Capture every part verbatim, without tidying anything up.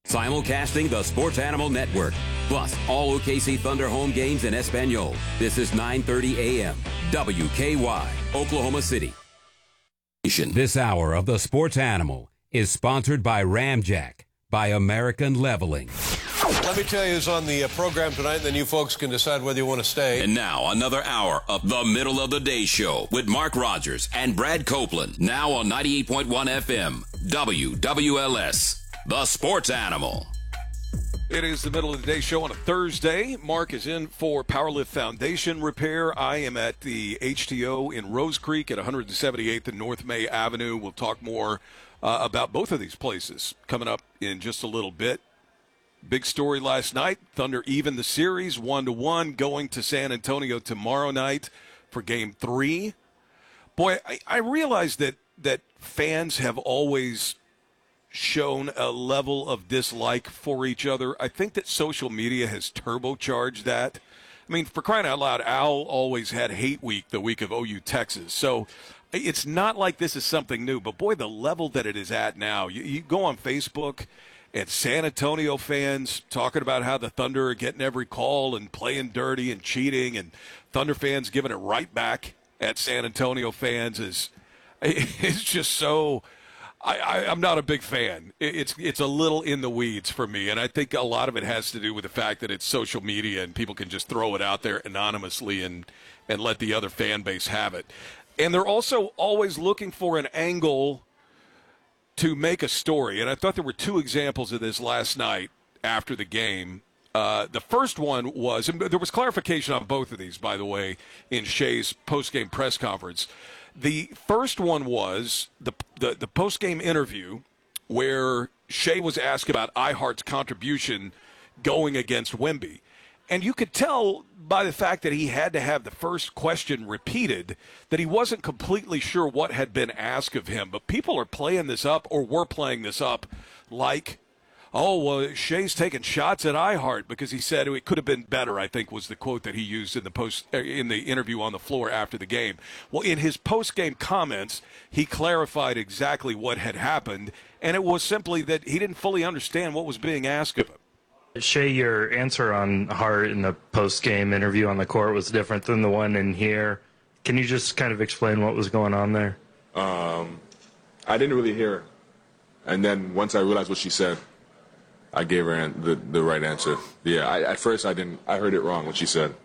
Simulcasting the Sports Animal Network, plus all O K C Thunder home games in Espanol. This is nine thirty a.m. W K Y, Oklahoma City. This hour of the Sports Animal is sponsored by Ramjack, by American Leveling. Let me tell you who's on the uh, program tonight, and then you folks can decide whether you want to stay. And now, another hour of the Middle of the Day Show with Mark Rogers and Brad Copeland. Now on ninety-eight point one F M, W W L S, the Sports Animal. It is the Middle of the Day Show on a Thursday. Mark is in for Powerlift Foundation repair. I am at the H T O in Rose Creek at one seventy-eighth and North May Avenue. We'll talk more uh, about both of these places coming up in just a little bit. Big story last night. Thunder even the series one to one, going to San Antonio tomorrow night for game three. Boy, I, I realize that, that fans have always shown a level of dislike for each other. I think that social media has turbocharged that. I mean, for crying out loud, Al always had hate week the week of O U Texas. So it's not like this is something new. But, boy, the level that it is at now. You, you go on Facebook and San Antonio fans talking about how the Thunder are getting every call and playing dirty and cheating, and Thunder fans giving it right back at San Antonio fans is it's just so – I, I, I'm not a big fan. It's it's a little in the weeds for me, and I think a lot of it has to do with the fact that it's social media and people can just throw it out there anonymously and, and let the other fan base have it. And they're also always looking for an angle to make a story, and I thought there were two examples of this last night after the game. Uh, the first one was, and there was clarification on both of these, by the way, in Shea's post-game press conference. The first one was the the, the post-game interview where Shea was asked about iHeart's contribution going against Wemby. And you could tell by the fact that he had to have the first question repeated that he wasn't completely sure what had been asked of him. But people are playing this up, or were playing this up, like, oh, well, Shea's taking shots at iHeart because he said it could have been better, I think was the quote that he used in the post in the interview on the floor after the game. Well, in his post-game comments, he clarified exactly what had happened, and it was simply that he didn't fully understand what was being asked of him. Shea, your answer on Hart in the post-game interview on the court was different than the one in here. Can you just kind of explain what was going on there? Um, I didn't really hear her. And then once I realized what she said, I gave her the the right answer. Yeah, I, at first I didn't. I heard it wrong what she said.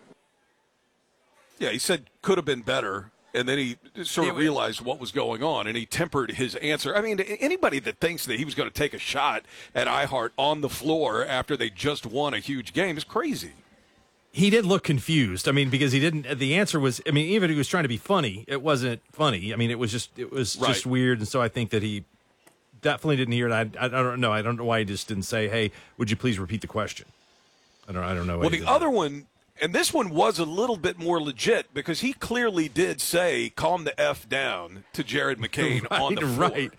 Yeah, he said could have been better, and then he sort of realized what was going on, and he tempered his answer. I mean, anybody that thinks that he was going to take a shot at iHeart on the floor after they just won a huge game is crazy. He did look confused. I mean, because he didn't. The answer was. I mean, even if he was trying to be funny, it wasn't funny. I mean, it was just. It was right. just weird, and so I think that he definitely didn't hear it. I, I don't know. I don't know why he just didn't say, "Hey, would you please repeat the question?" I don't. I don't know. Well, the other that. one, and this one was a little bit more legit because he clearly did say, "Calm the f down" to Jared McCain right, on the floor. Right.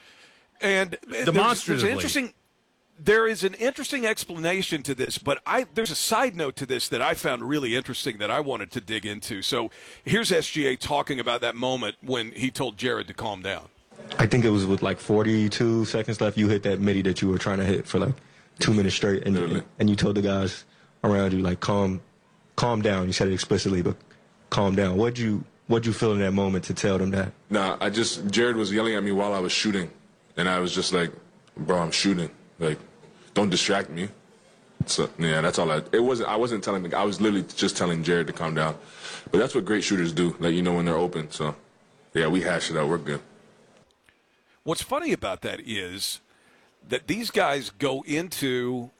And demonstratively, there's, there's interesting. There is an interesting explanation to this, but I there's a side note to this that I found really interesting that I wanted to dig into. So here's S G A talking about that moment when he told Jared to calm down. I think it was with like forty-two seconds left. You hit that midi that you were trying to hit for like two minutes straight, and and, and you told the guys around you like calm, calm down. You said it explicitly, but calm down. What'd you what'd you feel in that moment to tell them that? Nah, I just Jared was yelling at me while I was shooting, and I was just like, bro, I'm shooting. Like, don't distract me. So yeah, that's all. I it wasn't. I wasn't telling the. I was literally just telling Jared to calm down. But that's what great shooters do. Like, you know when they're open. So yeah, we hashed it out. We're good. What's funny about that is that these guys go into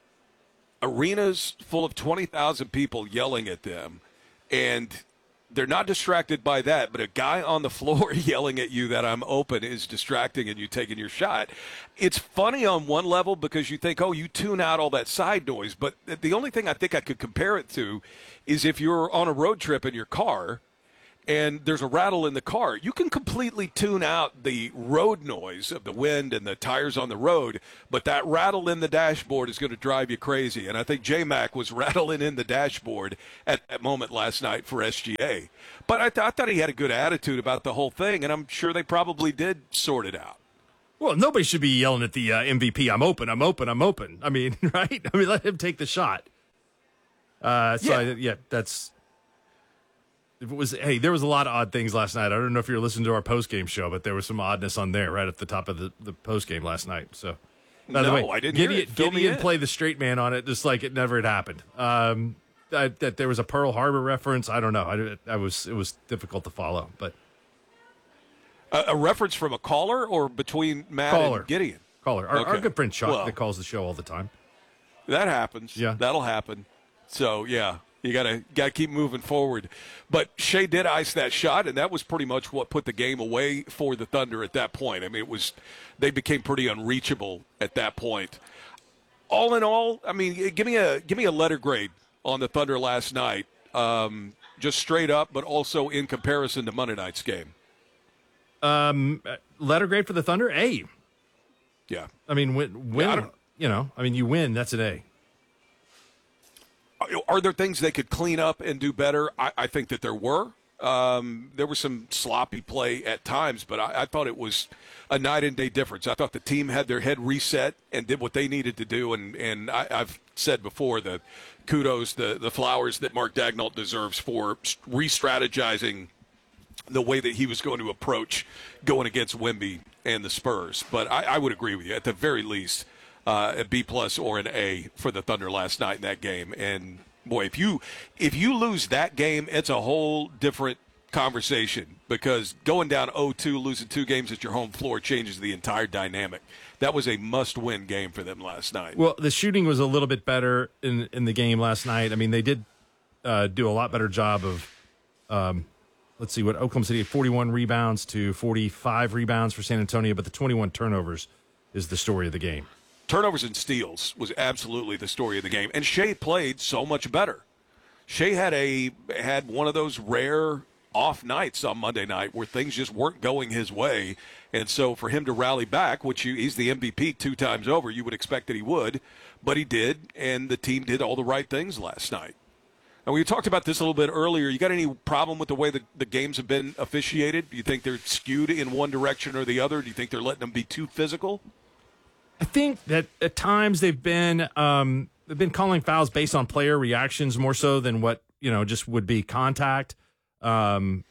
arenas full of twenty thousand people yelling at them, and they're not distracted by that, but a guy on the floor yelling at you that I'm open is distracting and you taking your shot. It's funny on one level because you think, oh, you tune out all that side noise, but the only thing I think I could compare it to is if you're on a road trip in your car and there's a rattle in the car, you can completely tune out the road noise of the wind and the tires on the road, but that rattle in the dashboard is going to drive you crazy. And I think J-Mac was rattling in the dashboard at that moment last night for S G A. But I, th- I thought he had a good attitude about the whole thing, and I'm sure they probably did sort it out. Well, nobody should be yelling at the uh, M V P, I'm open, I'm open, I'm open. I mean, right? I mean, let him take the shot. Uh, so, Yeah. I, yeah, that's – if it was – hey, there was a lot of odd things last night. I don't know if you're listening to our postgame show, but there was some oddness on there right at the top of the, the postgame last night. So, by no, the way, I didn't hear Gideon, it. Fill me Gideon in. played the straight man on it just like it never had happened. Um, I, that there was a Pearl Harbor reference. I don't know. I, I was It was difficult to follow, but – A, a reference from a caller or between Matt Caller. and Gideon? Caller. Our, our Okay. good friend Chuck Well, that calls the show all the time. That happens. Yeah. That'll happen. So, yeah, you got to got to keep moving forward. But Shea did ice that shot, and that was pretty much what put the game away for the Thunder at that point. I mean, it was they became pretty unreachable at that point. All in all, I mean, give me a give me a letter grade on the Thunder last night, um, just straight up, but also in comparison to Monday night's game. Um, letter grade for the Thunder, A. Yeah. I mean, win, win Yeah, I don't- you know, I mean, you win, that's an A. Are there things they could clean up and do better? I, I think that there were. Um, there was some sloppy play at times, but I, I thought it was a night and day difference. I thought the team had their head reset and did what they needed to do. And, and I, I've said before the kudos, the, the flowers that Mark Daigneault deserves for re-strategizing the way that he was going to approach going against Wemby and the Spurs. But I, I would agree with you. At the very least, uh, a B plus or an A for the Thunder last night in that game. And boy, if you if you lose that game, it's a whole different conversation, because going down oh two, losing two games at your home floor changes the entire dynamic. That was a must-win game for them last night. Well, the shooting was a little bit better in in the game last night. I mean, they did uh, do a lot better job of, um, let's see, what Oklahoma City had forty-one rebounds to forty-five rebounds for San Antonio, but the twenty-one turnovers is the story of the game. Turnovers and steals was absolutely the story of the game, and Shea played so much better. Shea had a had one of those rare off nights on Monday night where things just weren't going his way, and so for him to rally back, which you, he's the M V P two times over, you would expect that he would, but he did, and the team did all the right things last night. And we talked about this a little bit earlier. You got any problem with the way the, the games have been officiated? Do you think they're skewed in one direction or the other? Do you think they're letting them be too physical? I think that at times they've been um, they've been calling fouls based on player reactions more so than what, you know, just would be contact. Um,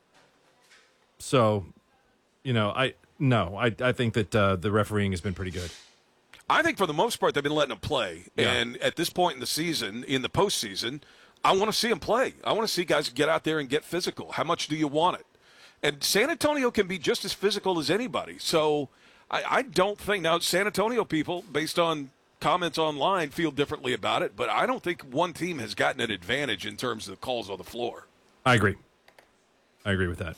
so, you know, I no, I I think that uh, the refereeing has been pretty good. I think for the most part they've been letting them play, Yeah. and at this point in the season, in the postseason, I want to see them play. I want to see guys get out there and get physical. How much do you want it? And San Antonio can be just as physical as anybody. So I, I don't think now San Antonio people, based on comments online, feel differently about it. But I don't think one team has gotten an advantage in terms of the calls on the floor. I agree. I agree with that.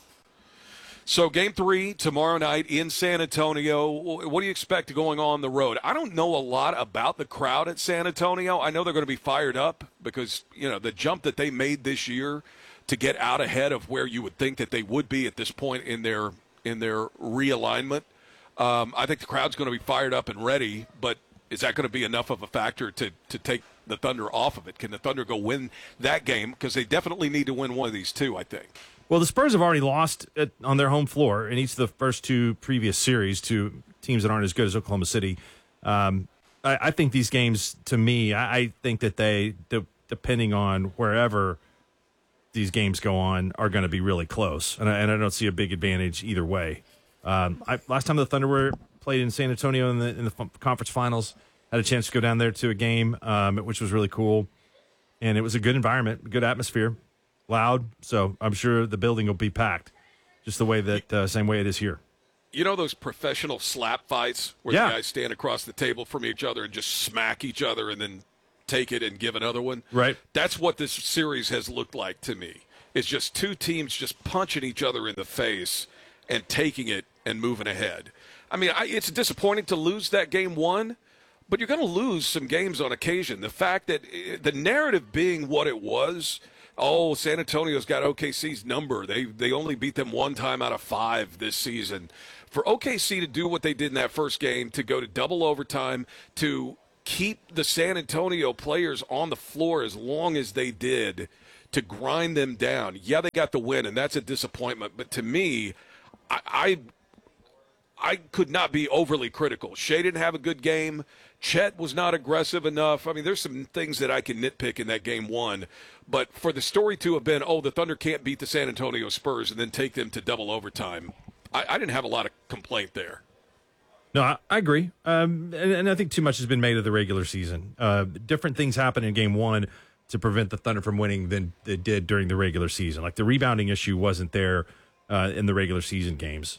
So game three tomorrow night in San Antonio. What do you expect going on the road? I don't know a lot about the crowd at San Antonio. I know they're going to be fired up because, you know, the jump that they made this year to get out ahead of where you would think that they would be at this point in their in their realignment. Um, I think the crowd's going to be fired up and ready, but is that going to be enough of a factor to, to take the Thunder off of it? Can the Thunder go win that game? Because they definitely need to win one of these two, I think. Well, the Spurs have already lost at, on their home floor in each of the first two previous series to teams that aren't as good as Oklahoma City. Um, I, I think these games, to me, I, I think that they, de- depending on wherever these games go on, are going to be really close. And I, and I don't see a big advantage either way. Um, I, last time the Thunder were played in San Antonio in the in the conference finals, had a chance to go down there to a game, um, which was really cool. And it was a good environment, good atmosphere. Loud, so I'm sure the building will be packed, just the way that uh, same way it is here. You know those professional slap fights where Yeah. the guys stand across the table from each other and just smack each other and then take it and give another one? Right. That's what this series has looked like to me. It's just two teams just punching each other in the face and taking it and moving ahead. I mean, I, it's disappointing to lose that game one, but you're going to lose some games on occasion. The fact that uh, the narrative being what it was, oh, San Antonio's got O K C's number. They they only beat them one time out of five this season. For O K C to do what they did in that first game, to go to double overtime, to keep the San Antonio players on the floor as long as they did, to grind them down. Yeah, they got the win, and that's a disappointment. But to me, I I, I could not be overly critical. Shea didn't have a good game. Chet was not aggressive enough. I mean, there's some things that I can nitpick in that game one. But for the story to have been, oh, the Thunder can't beat the San Antonio Spurs and then take them to double overtime, I, I didn't have a lot of complaint there. No, I, I agree. Um, and, and I think too much has been made of the regular season. Uh, different things happen in game one to prevent the Thunder from winning than they did during the regular season. Like the rebounding issue wasn't there uh, in the regular season games.